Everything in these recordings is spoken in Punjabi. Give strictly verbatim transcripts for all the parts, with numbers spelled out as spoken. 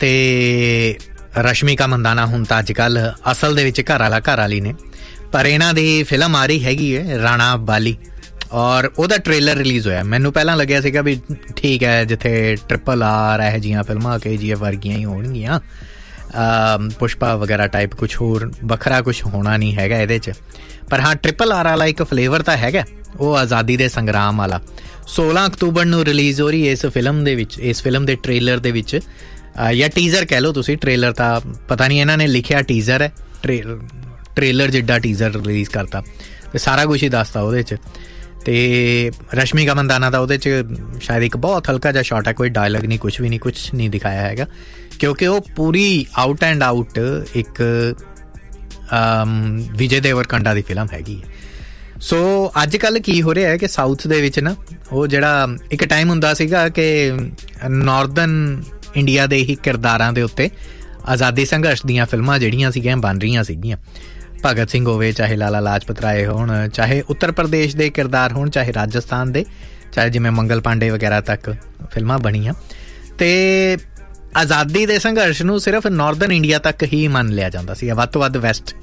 ਤੇ ਰਸ਼ਮਿਕਾ ਮੰਦਾਨਾ ਹੁਣ ਤਾਂ ਅੱਜ ਕੱਲ੍ਹ ਅਸਲ ਦੇ ਵਿੱਚ ਘਰ ਵਾਲਾ ਘਰ ਵਾਲੀ ਨੇ, ਪਰ ਇਹਨਾਂ ਦੀ ਫਿਲਮ ਆ ਰਹੀ ਹੈਗੀ ਹੈ ਰਾਣਾ ਬਾਲੀ, ਔਰ ਉਹਦਾ ਟ੍ਰੇਲਰ ਰਿਲੀਜ਼ ਹੋਇਆ। ਮੈਨੂੰ ਪਹਿਲਾਂ ਲੱਗਿਆ ਸੀਗਾ ਵੀ ਠੀਕ ਹੈ, ਜਿੱਥੇ ਟ੍ਰਿਪਲ ਆਰ ਇਹੋ ਜਿਹੀਆਂ ਫਿਲਮਾਂ ਕੇ ਜੀ ਐਫ ਵਰਗੀਆਂ ਹੀ ਹੋਣਗੀਆਂ, ਪੁਸ਼ਪਾ ਵਗੈਰਾ ਟਾਈਪ, ਕੁਛ ਹੋਰ ਵੱਖਰਾ ਕੁਛ ਹੋਣਾ ਨਹੀਂ ਹੈਗਾ ਇਹਦੇ 'ਚ। ਪਰ ਹਾਂ, ਟ੍ਰਿਪਲ ਆਰ ਵਾਲਾ ਇੱਕ ਫਲੇਵਰ ਤਾਂ ਹੈਗਾ, ਉਹ ਆਜ਼ਾਦੀ ਦੇ ਸੰਗਰਾਮ ਵਾਲਾ। ਸੋਲਾਂ ਅਕਤੂਬਰ ਨੂੰ ਰਿਲੀਜ਼ ਹੋ ਰਹੀ ਇਸ ਫਿਲਮ ਦੇ ਵਿੱਚ, ਇਸ ਫਿਲਮ ਦੇ ਟ੍ਰੇਲਰ ਦੇ ਵਿੱਚ, ਜਾਂ ਟੀਜ਼ਰ ਕਹਿ ਲਓ ਤੁਸੀਂ, ਟ੍ਰੇਲਰ ਤਾਂ ਪਤਾ ਨਹੀਂ ਇਹਨਾਂ ਨੇ ਲਿਖਿਆ ਟੀਜ਼ਰ ਹੈ, ਟ੍ਰੇ ਟ੍ਰੇਲਰ ਜਿੱਡਾ ਟੀਜ਼ਰ ਰਿਲੀਜ਼ ਕਰਤਾ ਅਤੇ ਸਾਰਾ ਕੁਛ ਹੀ ਦੱਸਤਾ ਉਹਦੇ 'ਚ। ਅਤੇ ਰਸ਼ਮਿਕਾ ਮੰਦਾਨਾ ਦਾ ਉਹਦੇ 'ਚ ਸ਼ਾਇਦ ਇੱਕ ਬਹੁਤ ਹਲਕਾ ਜਿਹਾ ਸ਼ਾਟ ਹੈ, ਕੋਈ ਡਾਇਲੌਗ ਨਹੀਂ, ਕੁਛ ਵੀ ਨਹੀਂ, ਕੁਛ ਨਹੀਂ ਦਿਖਾਇਆ ਹੈਗਾ, ਕਿਉਂਕਿ ਉਹ ਪੂਰੀ ਆਊਟ ਐਂਡ ਆਊਟ ਇੱਕ ਵਿਜੇ ਦੇਵਰਕੰਡਾ ਦੀ ਫਿਲਮ ਹੈਗੀ ਹੈ। ਸੋ ਅੱਜ ਕੱਲ੍ਹ ਕੀ ਹੋ ਰਿਹਾ ਹੈ ਕਿ ਸਾਊਥ ਦੇ ਵਿੱਚ ਨਾ, ਉਹ ਜਿਹੜਾ ਇੱਕ ਟਾਈਮ ਹੁੰਦਾ ਸੀਗਾ ਕਿ ਨੌਰਦਰਨ ਇੰਡੀਆ ਦੇ ਹੀ ਕਿਰਦਾਰਾਂ ਦੇ ਉੱਤੇ ਆਜ਼ਾਦੀ ਸੰਘਰਸ਼ ਦੀਆਂ ਫਿਲਮਾਂ ਜਿਹੜੀਆਂ ਸੀਗੀਆਂ ਬਣ ਰਹੀਆਂ ਸੀਗੀਆਂ, ਭਗਤ ਸਿੰਘ ਹੋਵੇ, ਚਾਹੇ ਲਾਲਾ ਲਾਜਪਤ ਰਾਏ ਹੋਣ, ਚਾਹੇ ਉੱਤਰ ਪ੍ਰਦੇਸ਼ ਦੇ ਕਿਰਦਾਰ ਹੋਣ, ਚਾਹੇ ਰਾਜਸਥਾਨ ਦੇ, ਚਾਹੇ ਜਿਵੇਂ ਮੰਗਲ ਪਾਂਡੇ ਵਗੈਰਾ ਤੱਕ ਫਿਲਮਾਂ ਬਣੀਆਂ। ਅਤੇ ਆਜ਼ਾਦੀ ਦੇ ਸੰਘਰਸ਼ ਨੂੰ ਸਿਰਫ ਨੌਰਦਰਨ ਇੰਡੀਆ ਤੱਕ ਹੀ ਮੰਨ ਲਿਆ ਜਾਂਦਾ ਸੀ, ਵੱਧ ਤੋਂ ਵੱਧ West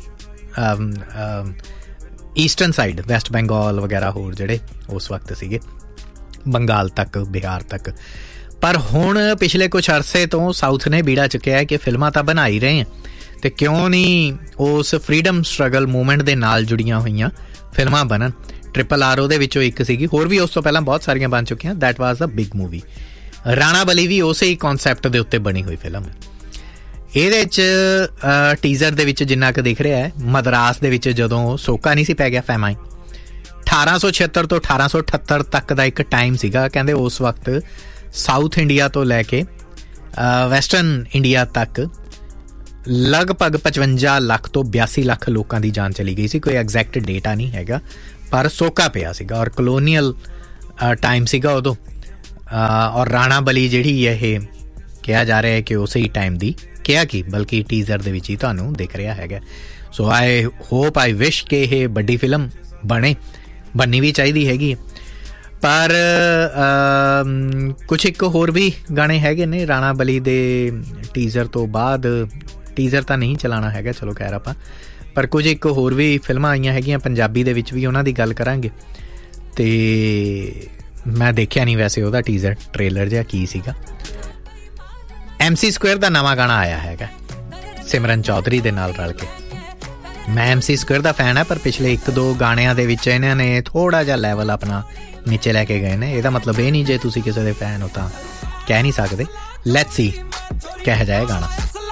eastern side, West Bengal ਵਗੈਰਾ ਹੋਰ ਜਿਹੜੇ ਉਸ ਵਕਤ ਸੀਗੇ, ਬੰਗਾਲ ਤੱਕ, ਬਿਹਾਰ ਤੱਕ। ਪਰ ਹੁਣ ਪਿਛਲੇ ਕੁਛ ਅਰਸੇ ਤੋਂ ਸਾਊਥ ਨੇ ਬੀੜਾ ਚੁੱਕਿਆ ਕਿ ਫਿਲਮਾਂ ਤਾਂ ਬਣਾ ਹੀ ਰਹੇ ਆ, ਅਤੇ ਕਿਉਂ ਨਹੀਂ ਉਸ ਫਰੀਡਮ ਸਟਰਗਲ ਮੂਵਮੈਂਟ ਦੇ ਨਾਲ ਜੁੜੀਆਂ ਹੋਈਆਂ ਫਿਲਮਾਂ ਬਣਨ। ਟ੍ਰਿਪਲ ਆਰ ਉਹਦੇ ਵਿੱਚੋਂ ਇੱਕ ਸੀਗੀ, ਹੋਰ ਵੀ ਉਸ ਤੋਂ ਪਹਿਲਾਂ ਬਹੁਤ ਸਾਰੀਆਂ ਬਣ ਚੁੱਕੀਆਂ। That was a big movie. Rana ਬਲੀ ਵੀ ਉਸੇ ਹੀ ਕੌਨਸੈਪਟ ਦੇ ਉੱਤੇ ਬਣੀ ਹੋਈ ਫਿਲਮ ਹੈ। ਇਹਦੇ 'ਚ ਟੀਜ਼ਰ ਦੇ ਵਿੱਚ ਜਿੰਨਾ ਕੁ ਦਿਖ ਰਿਹਾ ਹੈ, ਮਦਰਾਸ ਦੇ ਵਿੱਚ ਜਦੋਂ ਸੋਕਾ ਨਹੀਂ ਸੀ ਪੈ ਗਿਆ, ਫੈਮਾਈਨ, ਅਠਾਰਾਂ ਸੌ ਛਿਹੱਤਰ ਤੋਂ ਅਠਾਰਾਂ ਸੌ ਅਠੱਤਰ ਤੱਕ ਦਾ ਇੱਕ ਟਾਈਮ ਸੀਗਾ। ਕਹਿੰਦੇ ਉਸ ਵਕਤ ਸਾਊਥ ਇੰਡੀਆ ਤੋਂ ਲੈ ਕੇ ਵੈਸਟਰਨ ਇੰਡੀਆ ਤੱਕ ਲਗਭਗ ਪਚਵੰਜਾ ਲੱਖ ਤੋਂ ਬਿਆਸੀ ਲੱਖ ਲੋਕਾਂ ਦੀ ਜਾਨ ਚਲੀ ਗਈ ਸੀ। ਕੋਈ ਐਗਜ਼ੈਕਟ ਡੇਟਾ ਨਹੀਂ ਹੈਗਾ, ਪਰ ਸੋਕਾ ਪਿਆ ਸੀਗਾ, ਔਰ ਕਲੋਨੀਅਲ ਟਾਈਮ ਸੀਗਾ ਉਦੋਂ। ਔਰ ਰਾਣਾ ਬਲੀ ਜਿਹੜੀ ਹੈ, ਇਹ ਕਿਹਾ ਜਾ ਰਿਹਾ ਹੈ ਕਿ ਉਸੇ ਹੀ ਟਾਈਮ ਦੀ, ਕਿਹਾ ਕੀ ਬਲਕਿ ਟੀਜ਼ਰ ਦੇ ਵਿੱਚ ਹੀ ਤੁਹਾਨੂੰ ਦਿਖ ਰਿਹਾ ਹੈਗਾ। ਸੋ ਆਈ ਹੋਪ, ਆਈ ਵਿਸ਼ ਕਿ ਇਹ ਵੱਡੀ ਫਿਲਮ ਬਣੇ, ਬਣਨੀ ਵੀ ਚਾਹੀਦੀ ਹੈਗੀ। ਪਰ ਕੁਛ ਇੱਕ ਹੋਰ ਵੀ ਗਾਣੇ ਹੈਗੇ ਨੇ ਰਾਣਾ ਬਲੀ ਦੇ ਟੀਜ਼ਰ ਤੋਂ ਬਾਅਦ। ਟੀਜ਼ਰ ਤਾਂ ਨਹੀਂ ਚਲਾਉਣਾ ਹੈਗਾ, ਚਲੋ ਖੈਰ ਆਪਾਂ, ਪਰ ਕੁਝ ਇੱਕ ਹੋਰ ਵੀ ਫਿਲਮਾਂ ਆਈਆਂ ਹੈਗੀਆਂ ਪੰਜਾਬੀ ਦੇ ਵਿੱਚ ਵੀ, ਉਹਨਾਂ ਦੀ ਗੱਲ ਕਰਾਂਗੇ। ਅਤੇ ਮੈਂ ਦੇਖਿਆ ਨਹੀਂ ਵੈਸੇ ਉਹਦਾ ਟੀਜ਼ਰ ਟ੍ਰੇਲਰ ਜਿਹਾ ਕੀ ਸੀਗਾ। ਐਮ ਸੀ ਸਕੁਏਅਰ ਦਾ ਨਵਾਂ ਗਾਣਾ ਆਇਆ ਹੈਗਾ ਸਿਮਰਨ ਚੌਧਰੀ ਦੇ ਨਾਲ ਰਲ ਕੇ। ਮੈਂ ਐਮ ਸੀ ਸਕੁਏਅਰ ਦਾ ਫੈਨ ਹੈ, ਪਰ ਪਿਛਲੇ ਇੱਕ ਦੋ ਗਾਣਿਆਂ ਦੇ ਵਿੱਚ ਇਹਨਾਂ ਨੇ ਥੋੜ੍ਹਾ ਜਿਹਾ ਲੈਵਲ ਆਪਣਾ ਨੀਚੇ ਲੈ ਕੇ ਗਏ ਨੇ। ਇਹਦਾ ਮਤਲਬ ਇਹ ਨਹੀਂ ਜੇ ਤੁਸੀਂ ਕਿਸੇ ਦੇ ਫੈਨ ਹੋ ਤਾਂ ਕਹਿ ਨਹੀਂ ਸਕਦੇ। ਲੈਟਸ ਸੀ ਕਿਹੋ ਜਿਹਾ ਇਹ ਗਾਣਾ।